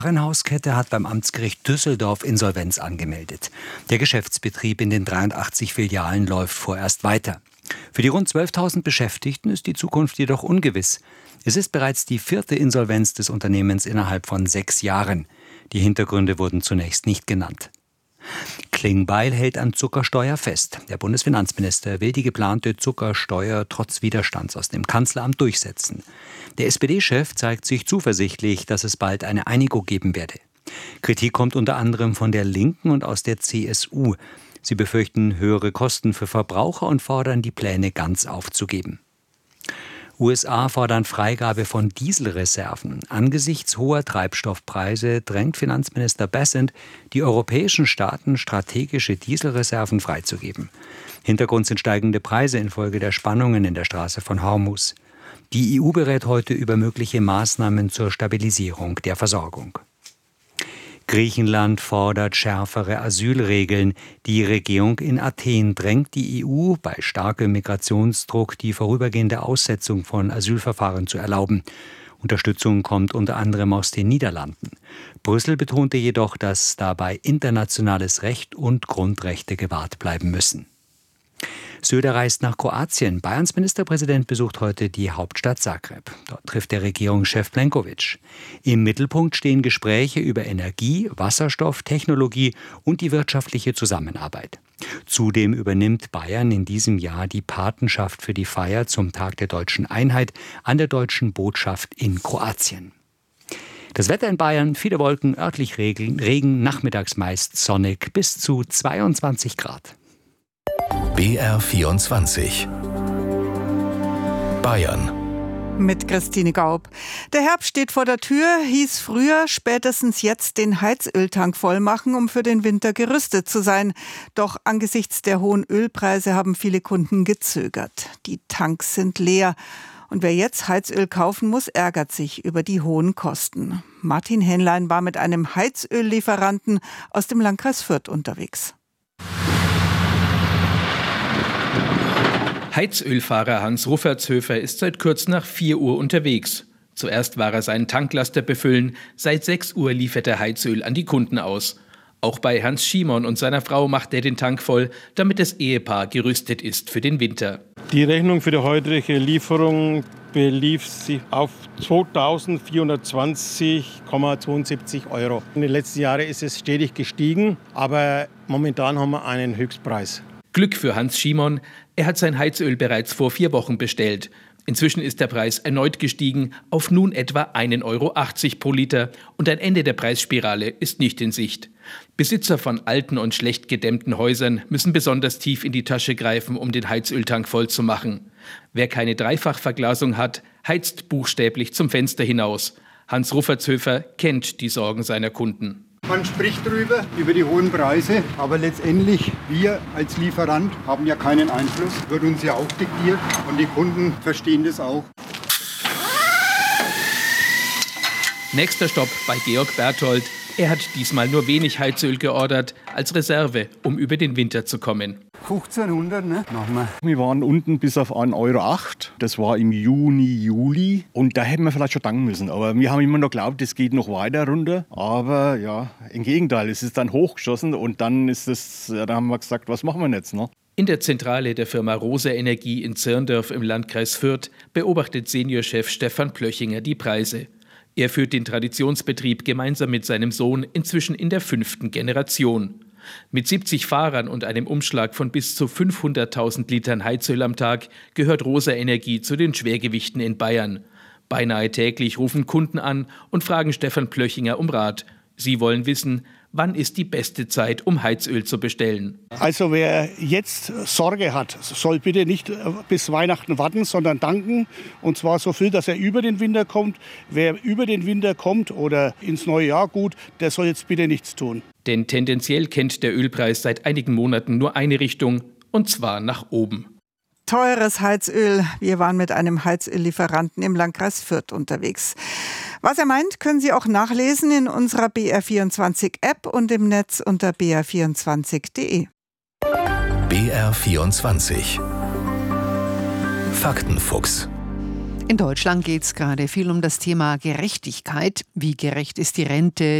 Warenhauskette hat beim Amtsgericht Düsseldorf Insolvenz angemeldet. Der Geschäftsbetrieb in den 83 Filialen läuft vorerst weiter. Für die rund 12.000 Beschäftigten ist die Zukunft jedoch ungewiss. Es ist bereits die 4. Insolvenz des Unternehmens innerhalb von 6 Jahren. Die Hintergründe wurden zunächst nicht genannt. Klingbeil hält an Zuckersteuer fest. Der Bundesfinanzminister will die geplante Zuckersteuer trotz Widerstands aus dem Kanzleramt durchsetzen. Der SPD-Chef zeigt sich zuversichtlich, dass es bald eine Einigung geben werde. Kritik kommt unter anderem von der Linken und aus der CSU. Sie befürchten höhere Kosten für Verbraucher und fordern, die Pläne ganz aufzugeben. USA fordern Freigabe von Dieselreserven. Angesichts hoher Treibstoffpreise drängt Finanzminister Bessent, die europäischen Staaten strategische Dieselreserven freizugeben. Hintergrund sind steigende Preise infolge der Spannungen in der Straße von Hormuz. Die EU berät heute über mögliche Maßnahmen zur Stabilisierung der Versorgung. Griechenland fordert schärfere Asylregeln. Die Regierung in Athen drängt die EU, bei starkem Migrationsdruck die vorübergehende Aussetzung von Asylverfahren zu erlauben. Unterstützung kommt unter anderem aus den Niederlanden. Brüssel betonte jedoch, dass dabei internationales Recht und Grundrechte gewahrt bleiben müssen. Söder reist nach Kroatien. Bayerns Ministerpräsident besucht heute die Hauptstadt Zagreb. Dort trifft der Regierungschef Plenković. Im Mittelpunkt stehen Gespräche über Energie, Wasserstoff, Technologie und die wirtschaftliche Zusammenarbeit. Zudem übernimmt Bayern in diesem Jahr die Patenschaft für die Feier zum Tag der Deutschen Einheit an der Deutschen Botschaft in Kroatien. Das Wetter in Bayern, viele Wolken, örtlich Regen, nachmittags meist sonnig bis zu 22 Grad. BR24 Bayern mit Christine Gaub. Der Herbst steht vor der Tür, hieß früher spätestens jetzt den Heizöltank vollmachen, um für den Winter gerüstet zu sein. Doch angesichts der hohen Ölpreise haben viele Kunden gezögert. Die Tanks sind leer. Und wer jetzt Heizöl kaufen muss, ärgert sich über die hohen Kosten. Martin Hähnlein war mit einem Heizöllieferanten aus dem Landkreis Fürth unterwegs. Heizölfahrer Hans Ruffertshöfer ist seit kurz nach 4 Uhr unterwegs. Zuerst war er seinen Tanklaster befüllen, seit 6 Uhr liefert er Heizöl an die Kunden aus. Auch bei Hans Schimon und seiner Frau macht er den Tank voll, damit das Ehepaar gerüstet ist für den Winter. Die Rechnung für die heutige Lieferung belief sich auf 2.420,72 €. In den letzten Jahren ist es stetig gestiegen, aber momentan haben wir einen Höchstpreis. Glück für Hans Schimon, er hat sein Heizöl bereits vor 4 Wochen bestellt. Inzwischen ist der Preis erneut gestiegen auf nun etwa 1,80 € pro Liter und ein Ende der Preisspirale ist nicht in Sicht. Besitzer von alten und schlecht gedämmten Häusern müssen besonders tief in die Tasche greifen, um den Heizöltank voll zu machen. Wer keine Dreifachverglasung hat, heizt buchstäblich zum Fenster hinaus. Hans Ruffertshöfer kennt die Sorgen seiner Kunden. Man spricht drüber, über die hohen Preise, aber letztendlich, wir als Lieferant haben ja keinen Einfluss, wird uns ja auch diktiert und die Kunden verstehen das auch. Nächster Stopp bei Georg Berthold. Er hat diesmal nur wenig Heizöl geordert, als Reserve, um über den Winter zu kommen. 1500, ne? Machen wir. Wir waren unten bis auf 1,08 €. Das war im Juni, Juli. Und da hätten wir vielleicht schon danken müssen. Aber wir haben immer noch geglaubt, es geht noch weiter runter. Aber ja, im Gegenteil, es ist dann hochgeschossen. Und dann da haben wir gesagt, was machen wir jetzt, ne? In der Zentrale der Firma Rosa Energie in Zirndorf im Landkreis Fürth beobachtet Seniorchef Stefan Plöchinger die Preise. Er führt den Traditionsbetrieb gemeinsam mit seinem Sohn inzwischen in der 5. Generation. Mit 70 Fahrern und einem Umschlag von bis zu 500.000 Litern Heizöl am Tag gehört Rosa Energie zu den Schwergewichten in Bayern. Beinahe täglich rufen Kunden an und fragen Stefan Plöchinger um Rat. Sie wollen wissen, wann ist die beste Zeit, um Heizöl zu bestellen. Also wer jetzt Sorge hat, soll bitte nicht bis Weihnachten warten, sondern danken. Und zwar so viel, dass er über den Winter kommt. Wer über den Winter kommt oder ins neue Jahr gut, der soll jetzt bitte nichts tun. Denn tendenziell kennt der Ölpreis seit einigen Monaten nur eine Richtung, und zwar nach oben. Teures Heizöl. Wir waren mit einem Heizöllieferanten im Landkreis Fürth unterwegs. Was er meint, können Sie auch nachlesen in unserer BR24-App und im Netz unter br24.de. BR24 Faktenfuchs. In Deutschland geht es gerade viel um das Thema Gerechtigkeit. Wie gerecht ist die Rente,